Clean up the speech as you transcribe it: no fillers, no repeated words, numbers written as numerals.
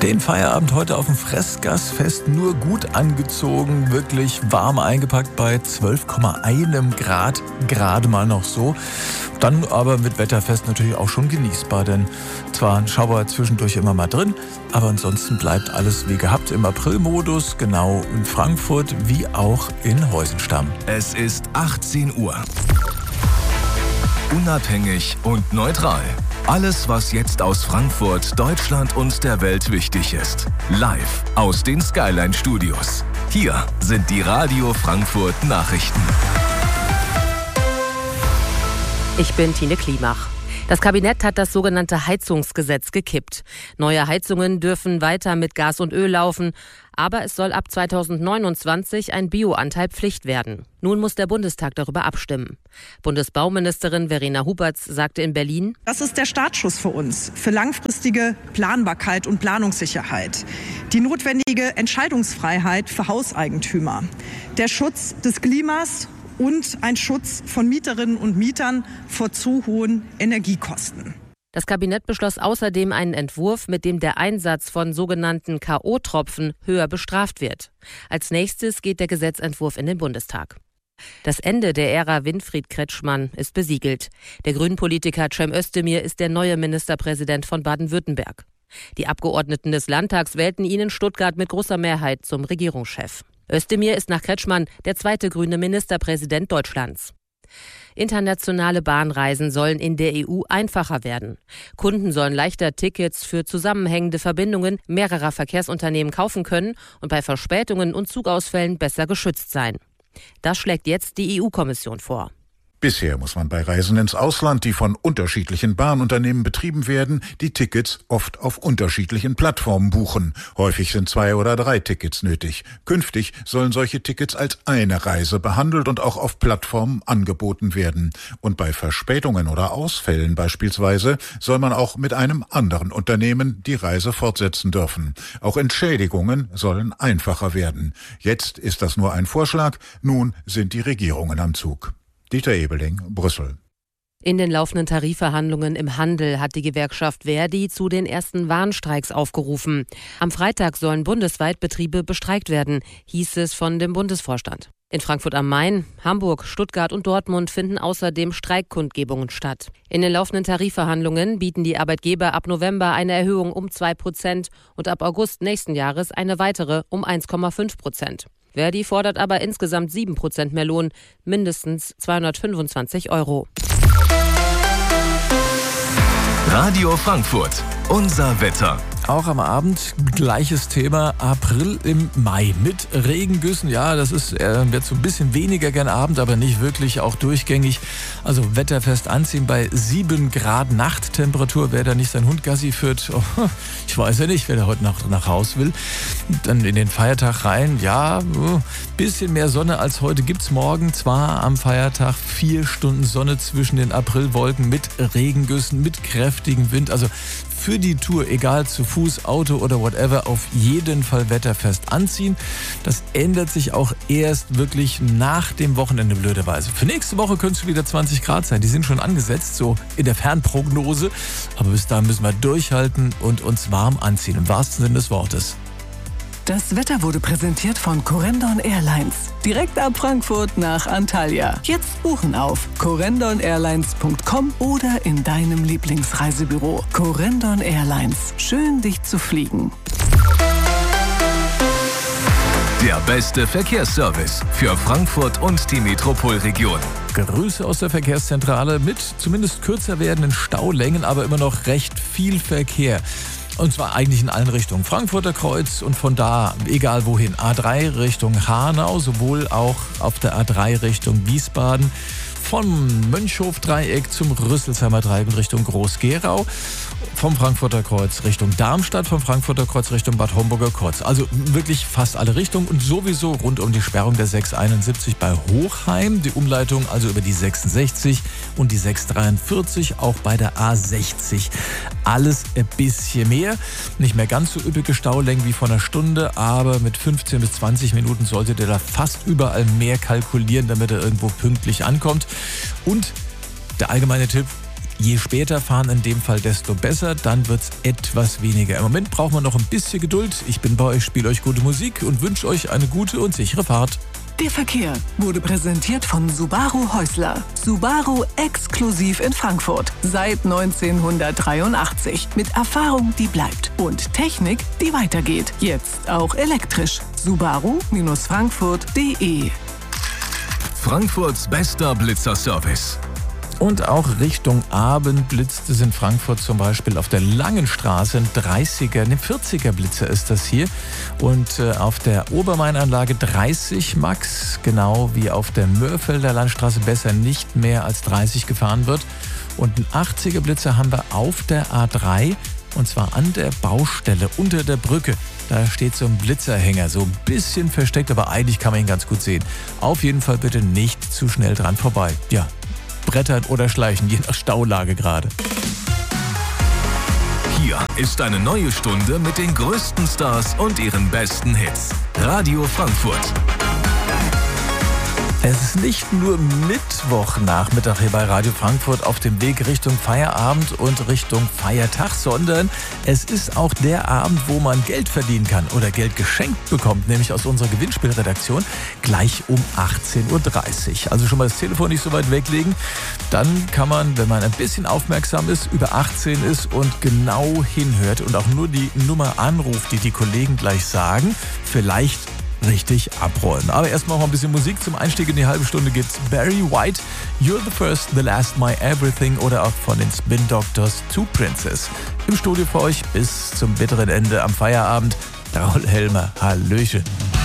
Den Feierabend heute auf dem Fressgasfest nur gut angezogen, wirklich warm eingepackt bei 12,1 Grad, gerade mal noch so. Dann aber mit Wetterfest natürlich auch schon genießbar, denn zwar ein Schauer zwischendurch immer mal drin, aber ansonsten bleibt alles wie gehabt im Aprilmodus, genau in Frankfurt wie auch in Heusenstamm. Es ist 18 Uhr. Unabhängig und neutral. Alles, was jetzt aus Frankfurt, Deutschland und der Welt wichtig ist. Live aus den Skyline Studios. Hier sind die Radio Frankfurt Nachrichten. Ich bin Tine Klimach. Das Kabinett hat das sogenannte Heizungsgesetz gekippt. Neue Heizungen dürfen weiter mit Gas und Öl laufen, aber es soll ab 2029 ein Bioanteil Pflicht werden. Nun muss der Bundestag darüber abstimmen. Bundesbauministerin Verena Huberts sagte in Berlin: Das ist der Startschuss für uns, für langfristige Planbarkeit und Planungssicherheit. Die notwendige Entscheidungsfreiheit für Hauseigentümer. Der Schutz des Klimas und ein Schutz von Mieterinnen und Mietern vor zu hohen Energiekosten. Das Kabinett beschloss außerdem einen Entwurf, mit dem der Einsatz von sogenannten K.O.-Tropfen höher bestraft wird. Als nächstes geht der Gesetzentwurf in den Bundestag. Das Ende der Ära Winfried Kretschmann ist besiegelt. Der Grünen-Politiker Cem Özdemir ist der neue Ministerpräsident von Baden-Württemberg. Die Abgeordneten des Landtags wählten ihn in Stuttgart mit großer Mehrheit zum Regierungschef. Özdemir ist nach Kretschmann der zweite grüne Ministerpräsident Deutschlands. Internationale Bahnreisen sollen in der EU einfacher werden. Kunden sollen leichter Tickets für zusammenhängende Verbindungen mehrerer Verkehrsunternehmen kaufen können und bei Verspätungen und Zugausfällen besser geschützt sein. Das schlägt jetzt die EU-Kommission vor. Bisher muss man bei Reisen ins Ausland, die von unterschiedlichen Bahnunternehmen betrieben werden, die Tickets oft auf unterschiedlichen Plattformen buchen. Häufig sind 2 oder 3 Tickets nötig. Künftig sollen solche Tickets als eine Reise behandelt und auch auf Plattformen angeboten werden. Und bei Verspätungen oder Ausfällen beispielsweise soll man auch mit einem anderen Unternehmen die Reise fortsetzen dürfen. Auch Entschädigungen sollen einfacher werden. Jetzt ist das nur ein Vorschlag, nun sind die Regierungen am Zug. Dieter Ebeling, Brüssel. In den laufenden Tarifverhandlungen im Handel hat die Gewerkschaft Verdi zu den ersten Warnstreiks aufgerufen. Am Freitag sollen bundesweit Betriebe bestreikt werden, hieß es von dem Bundesvorstand. In Frankfurt am Main, Hamburg, Stuttgart und Dortmund finden außerdem Streikkundgebungen statt. In den laufenden Tarifverhandlungen bieten die Arbeitgeber ab November eine Erhöhung um 2% und ab August nächsten Jahres eine weitere um 1,5%. Verdi fordert aber insgesamt 7% mehr Lohn, mindestens 225 €. Radio Frankfurt, unser Wetter. Auch am Abend gleiches Thema, April im Mai mit Regengüssen. Ja, das ist wird so ein bisschen weniger gern Abend, aber nicht wirklich auch durchgängig. Also wetterfest anziehen bei 7 Grad Nachttemperatur. Wer da nicht seinen Hund Gassi führt, ich weiß ja nicht, wer da heute Nacht nach Haus will. Dann in den Feiertag rein, ja, bisschen mehr Sonne als heute gibt's morgen. Zwar am Feiertag 4 Stunden Sonne zwischen den Aprilwolken mit Regengüssen, mit kräftigem Wind. Also für die Tour, egal zu Fuß, Auto oder whatever, auf jeden Fall wetterfest anziehen. Das ändert sich auch erst wirklich nach dem Wochenende blöderweise. Für nächste Woche können es wieder 20 Grad sein. Die sind schon angesetzt, so in der Fernprognose. Aber bis dahin müssen wir durchhalten und uns warm anziehen, im wahrsten Sinne des Wortes. Das Wetter wurde präsentiert von Corendon Airlines. Direkt ab Frankfurt nach Antalya. Jetzt buchen auf corendon-airlines.com oder in deinem Lieblingsreisebüro. Corendon Airlines. Schön, dich zu fliegen. Der beste Verkehrsservice für Frankfurt und die Metropolregion. Grüße aus der Verkehrszentrale mit zumindest kürzer werdenden Staulängen, aber immer noch recht viel Verkehr. Und zwar eigentlich in allen Richtungen. Frankfurter Kreuz und von da, egal wohin, A3 Richtung Hanau, sowohl auch auf der A3 Richtung Wiesbaden. Vom Mönchhof-Dreieck zum Rüsselsheimer Dreieck in Richtung Groß-Gerau. Vom Frankfurter Kreuz Richtung Darmstadt, vom Frankfurter Kreuz Richtung Bad Homburger Kreuz. Also wirklich fast alle Richtungen und sowieso rund um die Sperrung der 671 bei Hochheim. Die Umleitung also über die 66 und die 643, auch bei der A60. Alles ein bisschen mehr. Nicht mehr ganz so üppige Staulängen wie vor einer Stunde, aber mit 15 bis 20 Minuten solltet ihr da fast überall mehr kalkulieren, damit er irgendwo pünktlich ankommt. Und der allgemeine Tipp: Je später fahren in dem Fall, desto besser, dann wird's etwas weniger. Im Moment braucht man noch ein bisschen Geduld. Ich bin bei euch, spiele euch gute Musik und wünsche euch eine gute und sichere Fahrt. Der Verkehr wurde präsentiert von Subaru Häusler. Subaru exklusiv in Frankfurt. Seit 1983. Mit Erfahrung, die bleibt. Und Technik, die weitergeht. Jetzt auch elektrisch. Subaru-Frankfurt.de. Frankfurts bester Blitzerservice. Und auch Richtung Abend blitzt es in Frankfurt zum Beispiel auf der Langenstraße ein 40er Blitzer ist das hier. Und auf der Obermainanlage 30 Max, genau wie auf der Mörfelder Landstraße, besser nicht mehr als 30 gefahren wird. Und ein 80er Blitzer haben wir auf der A3 und zwar an der Baustelle unter der Brücke. Da steht so ein Blitzerhänger, so ein bisschen versteckt, aber eigentlich kann man ihn ganz gut sehen. Auf jeden Fall bitte nicht zu schnell dran vorbei. Ja. Brettern oder schleichen, je nach Staulage gerade. Hier ist eine neue Stunde mit den größten Stars und ihren besten Hits. Radio Frankfurt. Es ist nicht nur Mittwochnachmittag hier bei Radio Frankfurt auf dem Weg Richtung Feierabend und Richtung Feiertag, sondern es ist auch der Abend, wo man Geld verdienen kann oder Geld geschenkt bekommt, nämlich aus unserer Gewinnspielredaktion gleich um 18.30 Uhr. Also schon mal das Telefon nicht so weit weglegen. Dann kann man, wenn man ein bisschen aufmerksam ist, über 18 ist und genau hinhört und auch nur die Nummer anruft, die die Kollegen gleich sagen, vielleicht richtig abrollen. Aber erstmal noch ein bisschen Musik zum Einstieg in die halbe Stunde gibt's Barry White, You're the First, The Last, My Everything oder auch von den Spin Doctors Two Princess. Im Studio für euch bis zum bitteren Ende am Feierabend. Raul Helmer, Hallöchen.